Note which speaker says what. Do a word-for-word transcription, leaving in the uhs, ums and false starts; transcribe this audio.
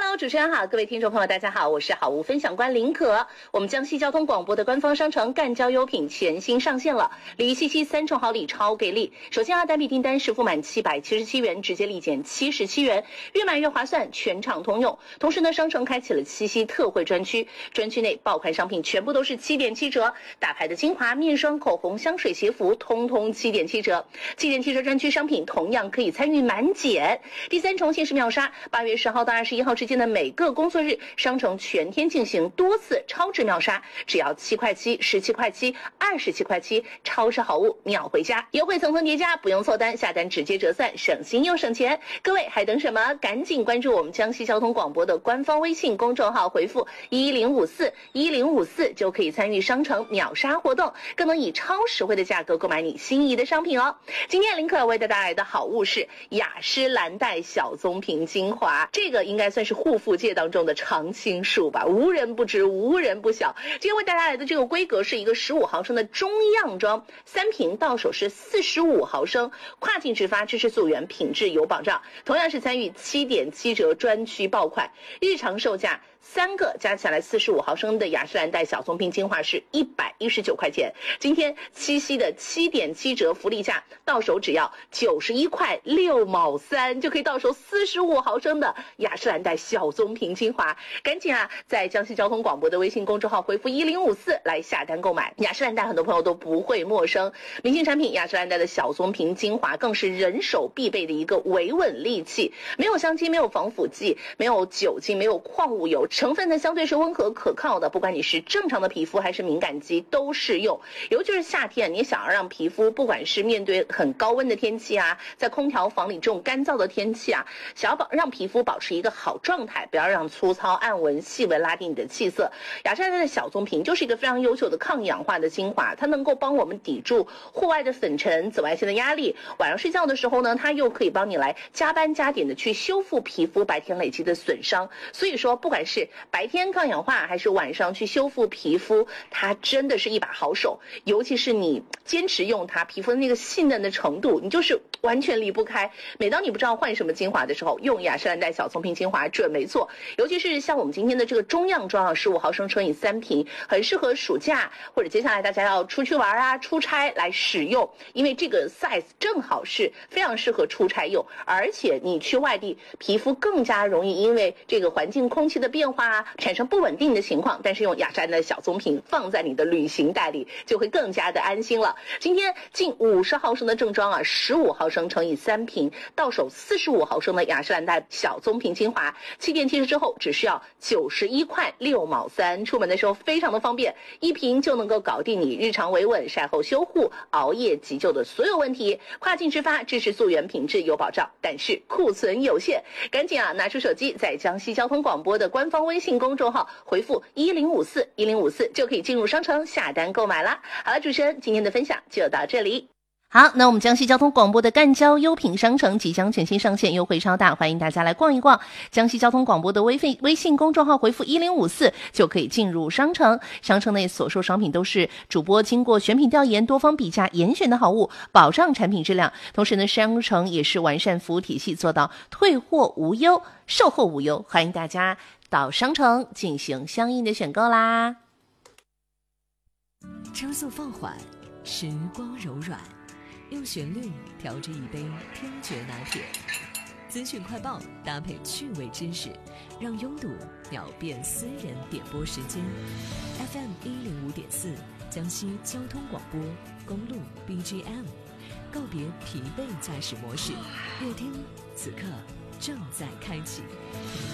Speaker 1: Hello， 主持人好，各位听众朋友，大家好，我是好物分享官林可。我们江西交通广播的官方商城赣交优品全新上线了，礼七七三重好礼超给力。首先啊，单笔订单实付满七百七十七元，直接立减七十七元，越买越划算，全场通用。同时呢，商城开启了七夕特惠专区，专区内爆款商品全部都是七点七折，大牌的精华、面霜、口红、香水、鞋服，通通七点七折。七点七折专区商品同样可以参与满减。第三重限时秒杀，八月十号到二十一号之间的每个工作日，商城全天进行多次超值秒杀，只要七块七、十七块七、二十七块七，超市好物秒回家，优惠层层叠加，不用凑单，下单直接折算，省心又省钱。各位还等什么？赶紧关注我们江西交通广播的官方微信公众号，回复一零五四一零五四就可以参与商城秒杀活动，更能以超实惠的价格购买你心仪的商品哦。今天林可为大家带来的好物是雅诗兰黛小棕瓶精华，这个应该算是护肤界当中的常青树吧，无人不知，无人不晓。今天为大家来的这个规格是一个十五毫升的中样装，三瓶到手是四十五毫升，跨境直发，支持溯源，品质有保障。同样是参与七点七折专区爆款，日常售价三个加起来四十五毫升的雅诗兰黛小棕瓶精华是一百一十九块钱，今天七夕的七点七折福利价，到手只要九十一块六毛三，就可以到手四十五毫升的雅诗兰黛小棕瓶精华。赶紧啊，在江西交通广播的微信公众号回复一零五四来下单购买。雅诗兰黛很多朋友都不会陌生，明星产品雅诗兰黛的小棕瓶精华更是人手必备的一个维稳利器，没有香精，没有防腐剂，没有酒精，没有矿物油，成分呢相对是温和可靠的，不管你是正常的皮肤还是敏感肌都适用。尤其是夏天，你想要让皮肤不管是面对很高温的天气啊，在空调房里这种干燥的天气啊，想要保让皮肤保持一个好状态，不要让粗糙暗纹细纹拉低你的气色，雅诗兰黛的小棕瓶就是一个非常优秀的抗氧化的精华，它能够帮我们抵住户外的粉尘、紫外线的压力，晚上睡觉的时候呢，它又可以帮你来加班加点的去修复皮肤白天累积的损伤。所以说不管是白天抗氧化还是晚上去修复皮肤，它真的是一把好手。尤其是你坚持用它，皮肤的那个细嫩的程度，你就是完全离不开。每当你不知道换什么精华的时候，用雅诗兰黛小棕瓶精华准没错。尤其是像我们今天的这个中样装啊，十五毫升乘以三瓶，很适合暑假或者接下来大家要出去玩啊、出差来使用，因为这个 size 正好是非常适合出差用，而且你去外地，皮肤更加容易因为这个环境空气的变化啊，产生不稳定的情况，但是用雅诗兰黛的小棕瓶放在你的旅行袋里，就会更加的安心了。今天近五十毫升的正装啊，十五毫升乘以三瓶，到手四十五毫升的雅诗兰黛小棕瓶精华，七点七折之后只需要九十一块六毛三，出门的时候非常的方便，一瓶就能够搞定你日常维稳、晒后修护、熬夜急救的所有问题，跨境直发，支持溯源，品质有保障，但是库存有限，赶紧啊拿出手机，在江西交通广播的官方微信公众号回复一零五四一零五四就可以进入商城下单购买啦。好了，主持人今天的分享就到这里。好，那我们江西交通广播的赣交优品商城即将全新上线，优惠超大，欢迎大家来逛一逛。江西交通广播的微信微信公众号回复一零五四就可以进入商城，商城内所售商品都是主播经过选品调研、多方比价严选的好物，保障产品质量。同时呢，商城也是完善服务体系，做到退货无忧、售后无忧，欢迎大家到商城进行相应的选购啦。
Speaker 2: 车速放缓，时光柔软，用旋律调制一杯听觉拿铁，资讯快报搭配趣味知识，让拥堵秒变私人点播时间。F M 一零五点四，江西交通广播，公路 B G M， 告别疲惫驾驶模式，乐听此刻正在开启。